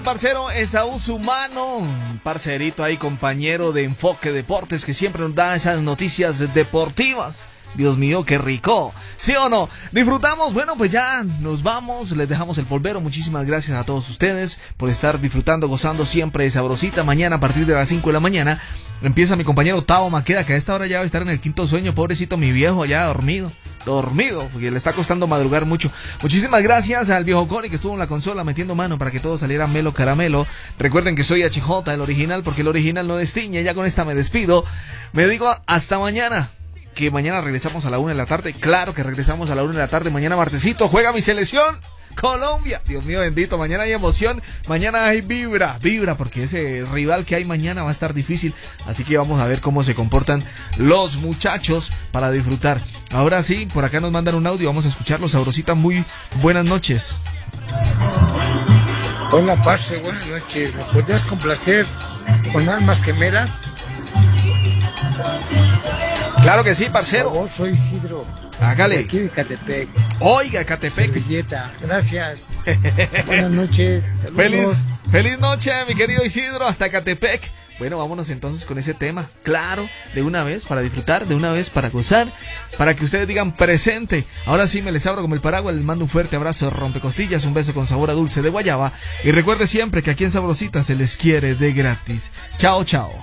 Parcero Esaú Sumano, parcerito ahí, compañero de Enfoque Deportes, que siempre nos da esas noticias deportivas. Dios mío, qué rico, ¿sí o no? Disfrutamos, bueno, pues ya nos vamos, les dejamos el polvero. Muchísimas gracias a todos ustedes por estar disfrutando, gozando siempre de Sabrosita. Mañana a partir de las 5 de la mañana empieza mi compañero Tavo Maqueda, que a esta hora ya va a estar en el quinto sueño, pobrecito mi viejo, ya dormido, porque le está costando madrugar mucho. Muchísimas gracias al viejo Cori, que estuvo en la consola metiendo mano para que todo saliera melo caramelo. Recuerden que soy HJ, el original, porque el original no destiñe. Ya con esta me despido, me digo hasta mañana, que mañana regresamos a la 1 de la tarde. Claro que regresamos a la 1 de la tarde. Mañana martesito juega mi selección Colombia. Dios mío bendito, mañana hay emoción, mañana hay vibra, porque ese rival que hay mañana va a estar difícil. Así que vamos a ver cómo se comportan los muchachos para disfrutar. Ahora sí, por acá nos mandan un audio, vamos a escucharlo. Sabrosita, muy buenas noches. Hola, parce, buenas noches. ¿Me podrías complacer con Almas Gemelas? Claro que sí, parcero. Por favor, soy Isidro. Hágale. De aquí de Catepec. Oiga, Catepec. Servilleta. Gracias. Buenas noches. Feliz noche, mi querido Isidro, hasta Catepec. Bueno, vámonos entonces con ese tema. Claro, de una vez para disfrutar, de una vez para gozar, para que ustedes digan presente. Ahora sí me les abro como el paraguas, les mando un fuerte abrazo, rompecostillas, un beso con sabor a dulce de guayaba. Y recuerde siempre que aquí en Sabrosita se les quiere de gratis. Chao, chao.